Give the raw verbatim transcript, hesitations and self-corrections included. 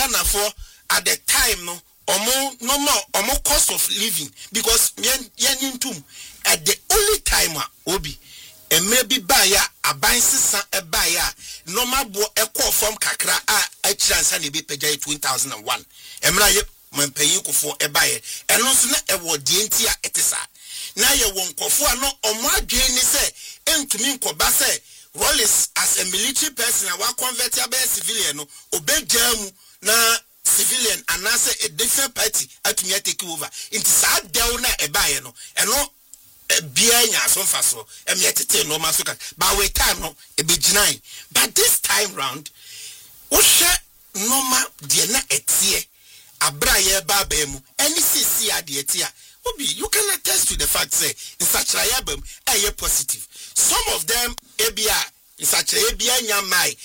Ghana for at the time no omo no more omo cost of living because yen yen tum at the only time obi and maybe buyer a buying sister a buyer normal bo a call from kakra a chance and be paid two thousand one. Emra when paying for a buyer and also not a word dientia etisa. Now you won't call for no or more Jane say and to me Kobase Wallace as a military person I want convert a civilian obey jam na civilian and answer a different party at me take over into sad down a buyer no and no Bianya so fast so and yet it no master but wait time no a bit nine but this time round Osha normal diana etie abraye babemu any cc adietia obi you can attest to the fact say in such a album a positive some of them abia in such a bianya mai